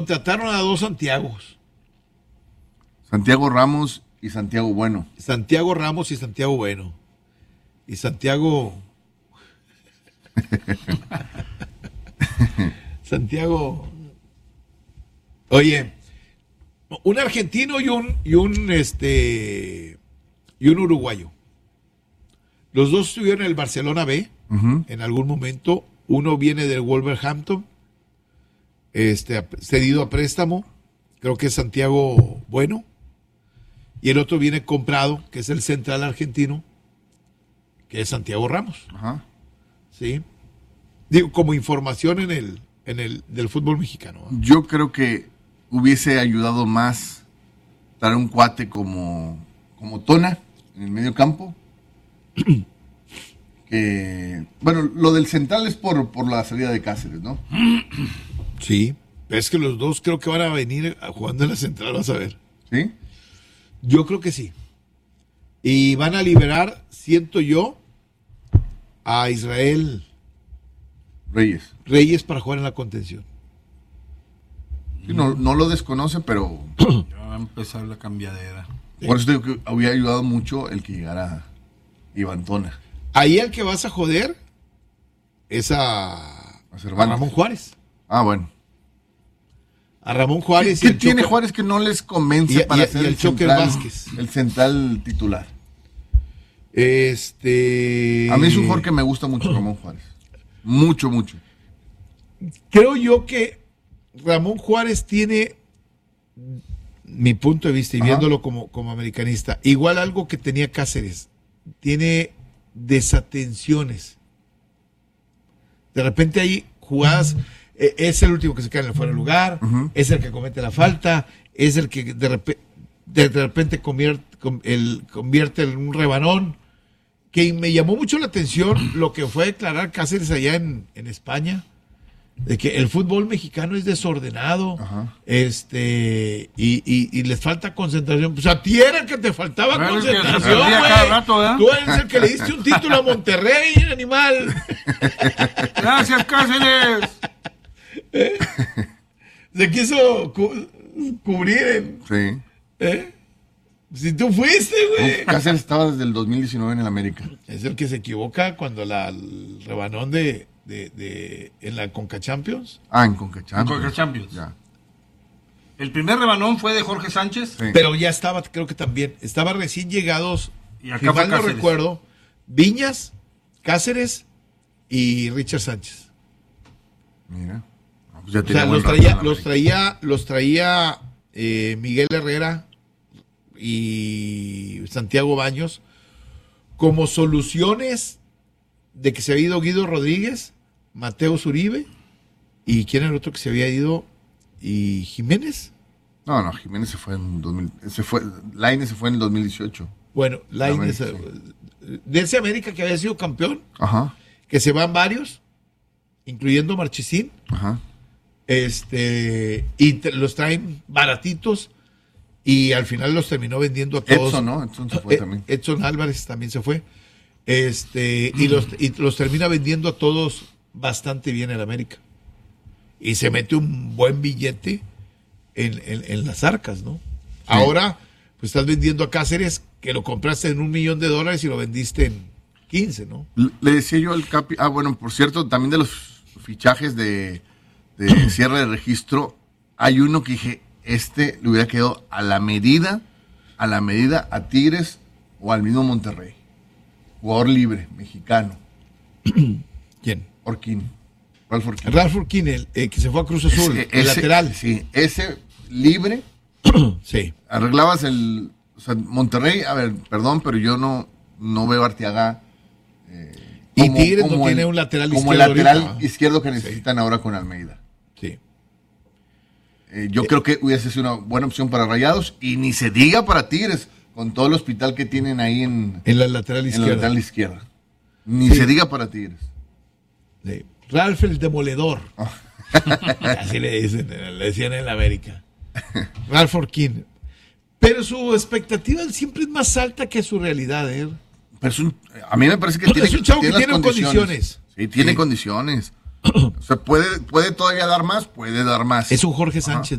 Contrataron a dos Santiagos. Santiago Ramos y Santiago Bueno. Santiago Ramos y Santiago Bueno. Y Santiago... Santiago... Oye, un argentino y un uruguayo. Los dos estuvieron en el Barcelona B en algún momento. Uno viene del Wolverhampton, cedido a préstamo. Creo que es Santiago Bueno. Y el otro viene comprado, que es el central argentino, que es Santiago Ramos. Ajá. Sí. Digo, como información del fútbol mexicano. Yo creo que hubiese ayudado más dar un cuate como Tona en el medio campo. Que, bueno, lo del central es por la salida de Cáceres, ¿no? Sí. Es que los dos creo que van a venir jugando en la central, vas a ver. ¿Sí? Yo creo que sí. Y van a liberar, siento yo, a Israel Reyes para jugar en la contención. Sí, no lo desconoce, pero Ya va a empezar la cambiadera. por eso digo que hubiera ayudado mucho el que llegara Iván Tona. Ahí el que vas a joder es a Ramón Juárez. Ah, bueno. A Ramón Juárez. ¿Qué tiene Juárez que no les convence para ser el Choker Vázquez? El central titular. A mí es un jugador que me gusta mucho, Ramón Juárez. Mucho. Creo yo que Ramón Juárez tiene, mi punto de vista, y viéndolo como americanista, igual algo que tenía Cáceres. Tiene desatenciones. De repente hay jugadas, es el último que se cae en el fuera de lugar, es el que comete la falta, es el que de repente convierte en un rebanón. Que me llamó mucho la atención lo que fue declarar Cáceres allá en España, de que el fútbol mexicano es desordenado, y les falta concentración. Pues a ti era el que te faltaba concentración, güey. Tú eres el que le diste un título a Monterrey, animal. Gracias, Cáceres. Se quiso cubrir. Sí. Si tú fuiste, güey. Cáceres estaba desde el 2019 en el América. Es el que se equivoca cuando el rebanón en la Conca Champions. En Conca Champions. En Conca Champions. Ya. El primer rebanón fue de Jorge Sánchez. Sí. Pero ya estaba, creo que también. Estaba recién llegados. Y acá si fue mal no Cáceres. recuerdo. Viñas, Cáceres y Richard Sánchez. Mira. Pues ya O sea, los traía Miguel Herrera y Santiago Baños como soluciones de que se había ido Guido Rodríguez, Mateo Zuribe, y quién era el otro que se había ido, y Jiménez. No, Jiménez se fue en 2000, Lainez se fue en el 2018. Bueno, Lainez, de ese América que había sido campeón, que se van varios, incluyendo Marchesín, y los traen baratitos. Y al final los terminó vendiendo a todos. Edson, ¿no? Edson se fue también. Edson Álvarez también se fue. Y los termina vendiendo a todos bastante bien en América. Y se mete un buen billete en las arcas, ¿no? Sí. Ahora, pues estás vendiendo a Cáceres, que lo compraste en $1 millón y lo vendiste en 15, ¿no? Le decía yo al Capi. Bueno, por cierto, también de los fichajes de cierre de registro, hay uno que dije, le hubiera quedado a la medida a Tigres o al mismo Monterrey. Jugador libre, mexicano. ¿Quién? Orquín. Ralph Orquín, el que se fue a Cruz Azul, el lateral. Sí, ese libre. Sí. Arreglabas Monterrey, a ver, perdón, pero yo no veo a Arteaga. Y Tigres no tiene un lateral izquierdo. Como el lateral izquierdo que necesitan ahora con Almeida. Sí. Yo creo que hubiese sido una buena opción para Rayados y ni se diga para Tigres, con todo el hospital que tienen ahí en la lateral izquierda. Ni se diga para Tigres. Sí. Ralph el Demoledor. Así le decían en la América. Ralph Orquín. Pero su expectativa siempre es más alta que su realidad, Pero a mí me parece que es un chavo que tiene condiciones. Sí, tiene condiciones. O sea, puede todavía dar más, puede dar más. Es un Jorge Sánchez.